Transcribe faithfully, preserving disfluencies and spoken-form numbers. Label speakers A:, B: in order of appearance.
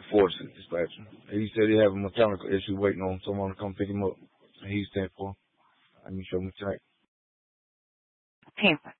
A: Force dispatcher. He said he have a mechanical issue waiting on someone to come pick him up. And he's ten four. I need to show him check.
B: ten four.